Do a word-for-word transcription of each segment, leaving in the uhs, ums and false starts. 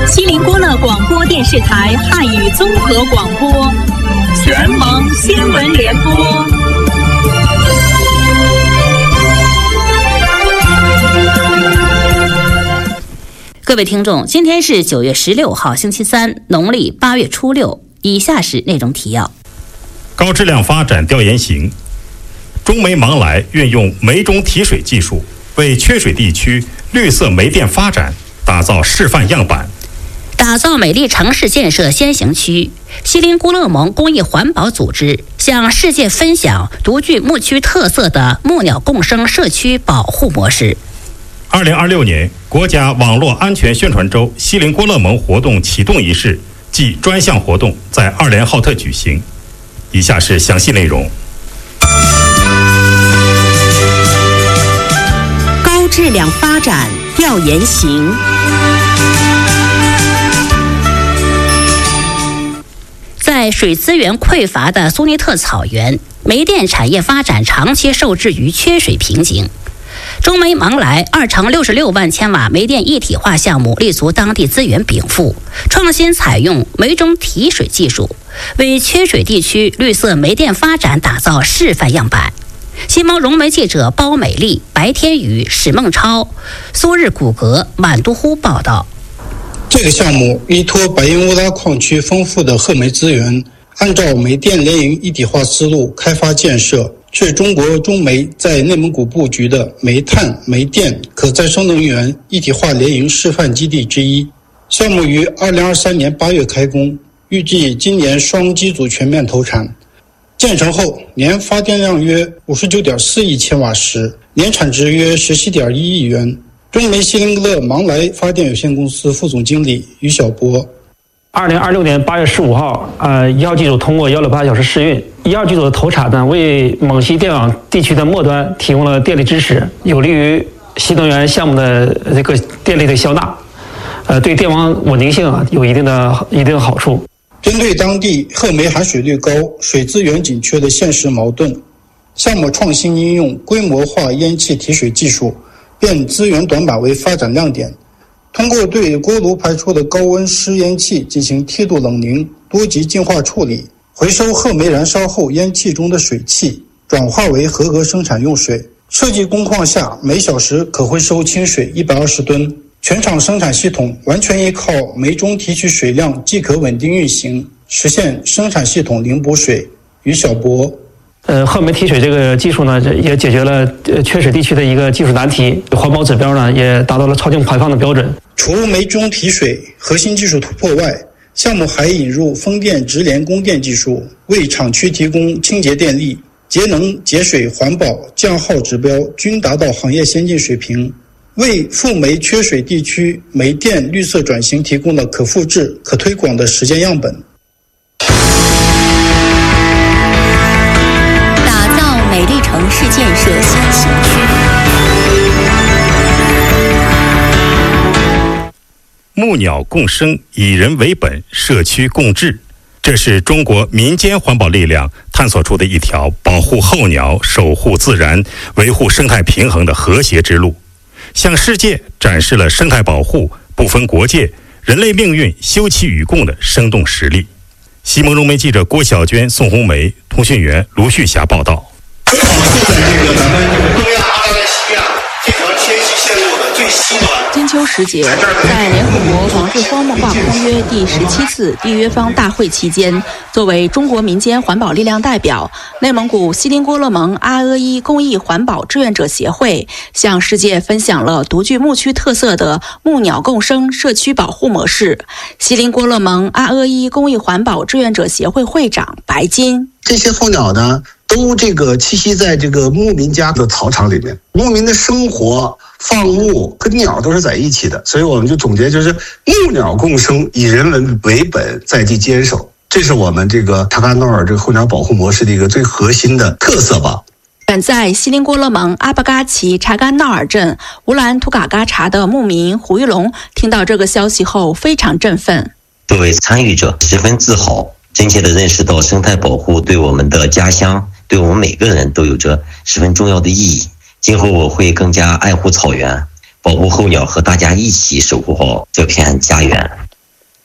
锡林郭勒广播电视台汉语综合广播，全盟新闻联播。 各位听众，今天是九月十六号，星期三，农历八月初六。以下是内容提要： 高质量发展调研行，中煤芒来运用煤中提水技术，为缺水地区绿色煤电发展打造示范样板。 打造美丽城市建设先行区，锡林郭勒盟公益环保组织向世界分享独具牧区特色的牧鸟共生社区保护模式。 二零二六年国家网络安全宣传周锡林郭勒盟活动启动仪式暨专项活动在二连浩特举行。以下是详细内容。 高质量发展调研行。 在水资源匮乏的苏尼特草原，煤电产业发展长期受制于缺水瓶颈。中煤芒来二乘六十六万千瓦煤电一体化项目立足当地资源禀赋，创新采用煤中提水技术，为缺水地区绿色煤电发展打造示范样板。新盟融媒记者包美丽、白天宇、史梦超、苏日古格、满都呼报道。 这个项目依托白音乌拉矿区丰富的褐煤资源，按照煤电联营一体化思路开发建设，是中国中煤在内蒙古布局的煤炭、煤电、可再生能源一体化联营示范基地之一。项目于二零二三年八月开工，预计今年双机组全面投产。建成后，年发电量约五十九点四亿千瓦时，年产值约十七点一亿元。中煤锡林郭勒芒来发电有限公司副总经理于晓波。 二零二六年八月十五号，呃，一号机组通过幺六八小时试运，一号机组的投产呢，为蒙西电网地区的末端提供了电力支持，有利于新能源项目的这个电力的消纳，呃，对电网稳定性啊有一定的一定的好处。 针对当地褐煤含水率高、水资源紧缺的现实矛盾，项目创新应用规模化烟气提水技术，变资源短板为发展亮点。通过对锅炉排出的高温湿烟气进行梯度冷凝、多级净化处理，回收褐煤燃烧后烟气中的水汽，转化为合格生产用水。设计工况下每小时可回收清水一百二十吨，全场生产系统完全依靠煤中提取水量即可稳定运行，实现生产系统零补水。于晓博。 呃，褐煤提水这个技术呢，也解决了呃缺水地区的一个技术难题，环保指标呢也达到了超净排放的标准。 除煤中提水核心技术突破外，项目还引入风电直连供电技术，为厂区提供清洁电力，节能、节水、环保、降耗指标均达到行业先进水平，为赴煤缺水地区煤电绿色转型提供了可复制、可推广的实践样本。 美丽城市建设先行区。 牧鸟共生，以人为本，社区共治，这是中国民间环保力量探索出的一条保护候鸟、守护自然、维护生态平衡的和谐之路，向世界展示了生态保护不分国界、人类命运休戚与共的生动实例。西蒙融媒记者郭晓娟、宋红梅，通讯员卢旭霞报道。 正好就在这个咱们东亚阿拉伯西亚这条天溪线路的最西端。 金秋时节，在联合国广治荒漠化公约第十七次缔约方大会期间，作为中国民间环保力量代表，内蒙古锡林郭勒盟阿阿依公益环保志愿者协会向世界分享了独具牧区特色的牧鸟共生社区保护模式。锡林郭勒盟阿阿依公益环保志愿者协会会长白金： 这些候鸟呢，都这个栖息在这个牧民家的草场里面，牧民的生活、放牧跟鸟都是在一起的，所以我们就总结就是牧鸟共生，以人文为本，在地坚守，这是我们这个查干诺尔这个候鸟保护模式的一个最核心的特色吧。 远在锡林郭勒盟阿巴嘎旗查干闹尔镇乌兰图嘎嘎查的牧民胡玉龙听到这个消息后非常振奋。 作为参与者，十分自豪，真切地认识到生态保护对我们的家乡、对我们每个人都有着十分重要的意义。今后我会更加爱护草原，保护候鸟，和大家一起守护好这片家园。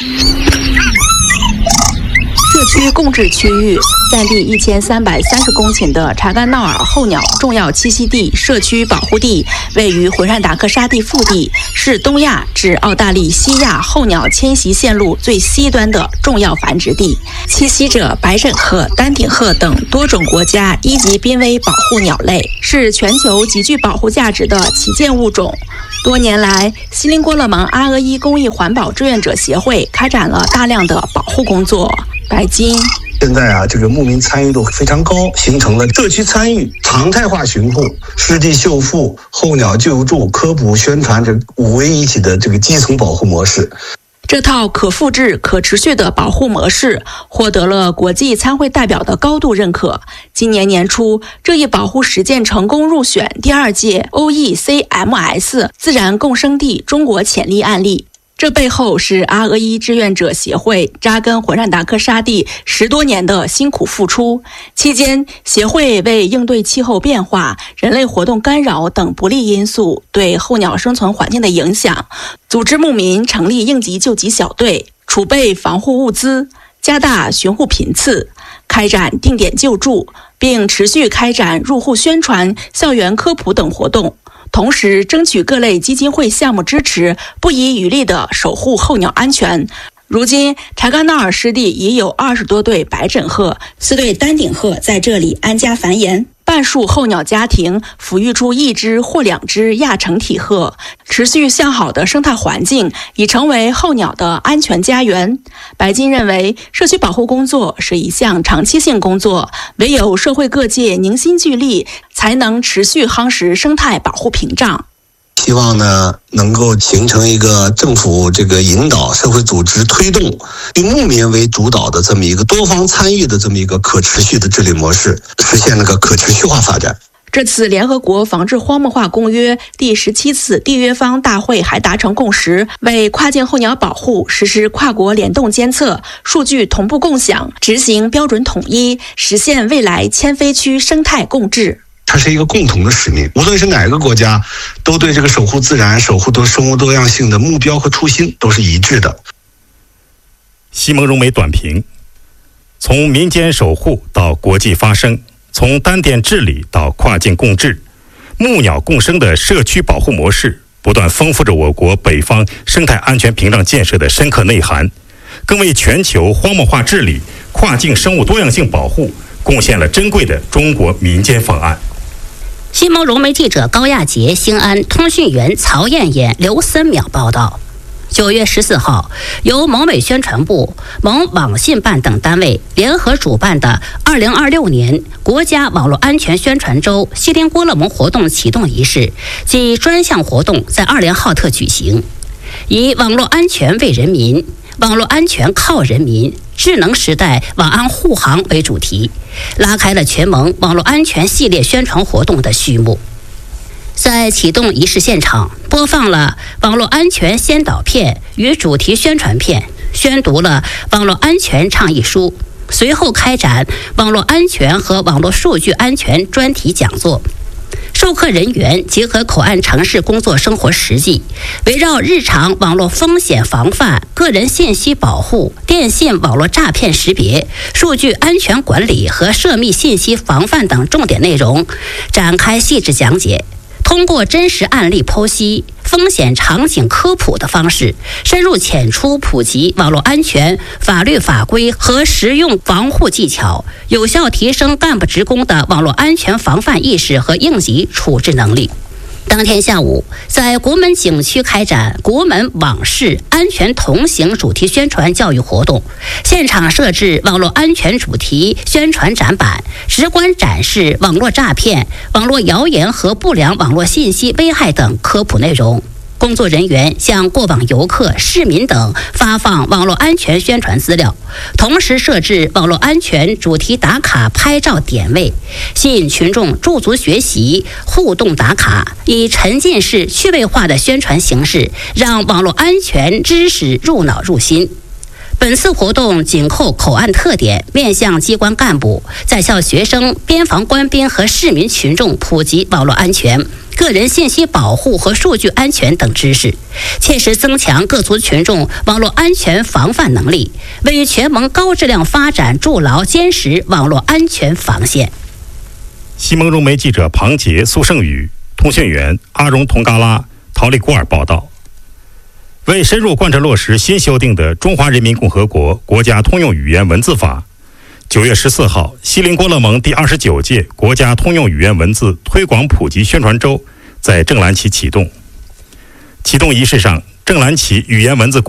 社区共治区域占地一千三百三十公顷的查干纳尔候鸟重要栖息地社区保护地，位于浑善达克沙地腹地，是东亚至澳大利西亚候鸟迁徙线路最西端的重要繁殖地，栖息着白枕鹤、丹顶鹤等多种国家一级濒危保护鸟类，是全球极具保护价值的旗舰物种。多年来，锡林郭勒盟阿俄伊公益环保志愿者协会开展了大量的保护工作。白金。 现在啊，这个牧民参与度非常高，形成了社区参与、常态化巡护、湿地修复、候鸟救助、科普宣传这五位一体的这个基层保护模式。 这套可复制、可持续的保护模式获得了国际参会代表的高度认可。今年年初，这一保护实践成功入选第二届 O E C M S 自然共生地中国潜力案例。这背后是阿俄伊志愿者协会扎根浑善达克沙地十多年的辛苦付出。期间，协会为应对气候变化、人类活动干扰等不利因素对候鸟生存环境的影响，组织牧民成立应急救急小队，储备防护物资，加大巡护频次，开展定点救助，并持续开展入户宣传、校园科普等活动。同时，争取各类基金会项目支持，不遗余力地守护候鸟安全。如今，查干纳尔湿地已有二十多对白枕鹤、四对丹顶鹤在这里安家繁衍。半数候鸟家庭抚育出一只或两只亚成体鹤，持续向好的生态环境已成为候鸟的安全家园。白金认为，社区保护工作是一项长期性工作，唯有社会各界凝心聚力，才能持续夯实生态保护屏障。 希望呢，能够形成一个政府这个引导、社会组织推动，以牧民为主导的这么一个多方参与的这么一个可持续的治理模式，实现那个可持续化发展。 这次联合国防治荒漠化公约第十七次缔约方大会还达成共识，为跨境候鸟保护实施跨国联动监测、数据同步共享、执行标准统一，实现未来迁飞区生态共治。 它是一个共同的使命，无论是哪个国家，都对这个守护自然、守护多生物多样性的目标和初心都是一致的。 西蒙荣美短评：从民间守护到国际发声，从单点治理到跨境共治，牧鸟共生的社区保护模式不断丰富着我国北方生态安全屏障建设的深刻内涵，更为全球荒漠化治理、跨境生物多样性保护贡献了珍贵的中国民间方案。 西蒙融媒记者高亚杰、兴安通讯员曹艳艳、刘森淼报道。九月十四号，由蒙委宣传部、蒙网信办等单位联合主办的二零二六年国家网络安全宣传周锡林郭勒盟活动启动仪式及专项活动在二连浩特举行，以网络安全为人民、网络安全靠人民、智能时代网安护航为主题，拉开了全盟网络安全系列宣传活动的序幕。在启动仪式现场，播放了网络安全先导片与主题宣传片，宣读了网络安全倡议书，随后开展网络安全和网络数据安全专题讲座。授课人员结合口岸城市工作生活实际，围绕日常网络风险防范、个人信息保护、电信网络诈骗识别、数据安全管理和涉密信息防范等重点内容展开细致讲解。通过真实案例剖析、风险场景科普的方式，深入浅出普及网络安全法律法规和实用防护技巧，有效提升干部职工的网络安全防范意识和应急处置能力。当天下午，在国门景区开展国门网事安全同行主题宣传教育活动，现场设置网络安全主题宣传展板，直观展示网络诈骗、网络谣言和不良网络信息危害等科普内容。工作人员向过往游客、市民等发放网络安全宣传资料，同时设置网络安全主题打卡拍照点位，吸引群众驻足学习、互动打卡，以沉浸式趣味化的宣传形式，让网络安全知识入脑入心。本次活动紧扣口岸特点，面向机关干部、在校学生、边防官兵和市民群众普及网络安全， 个人信息保护和数据安全等知识，切实增强各族群众网络安全防范能力，为全盟高质量发展筑牢坚实网络安全防线。 西蒙融媒记者庞杰、苏胜宇，通讯员阿荣、佟嘎拉、陶丽古尔报道。为深入贯彻落实新修订的《中华人民共和国国家通用语言文字法》，九月十四号，锡林郭勒盟第二十九届国家通用语言文字推广普及宣传周在正蓝旗启动。启动仪式上，正蓝旗语言文字